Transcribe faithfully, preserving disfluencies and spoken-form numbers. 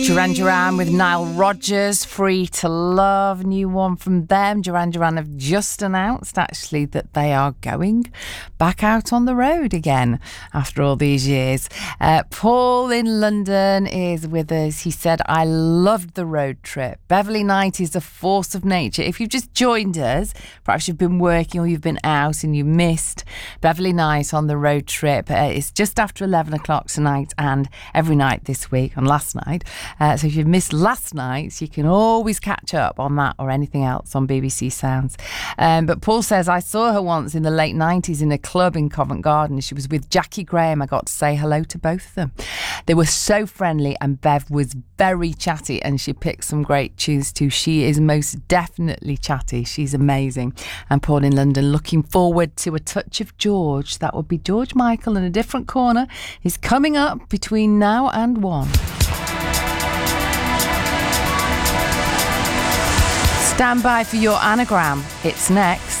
Duran Duran with Nile Rodgers, Free to Love, new one from them. Duran Duran have just announced actually that they are going back out on the road again after all these years. Uh, Paul in London is with us. He said, I loved the road trip. Beverley Night is a force of nature. If you've just joined us, perhaps you've been working or you've been out and you missed Beverley Night on the road trip. Uh, it's just after eleven o'clock tonight and every night this week and last night. Uh, so if you've missed last night's, you can always catch up on that or anything else on B B C Sounds. Um, but Paul says, I saw her once in the late nineties in a club in Covent Garden. She was with Jackie Graham. I got to say hello to both of them. They were so friendly and Bev was very chatty and she picked some great tunes too. She is most definitely chatty. She's amazing. And Paul in London looking forward to A Touch of George. That would be George Michael in A Different Corner. Is coming up between now and one. Stand by for your anagram. It's next.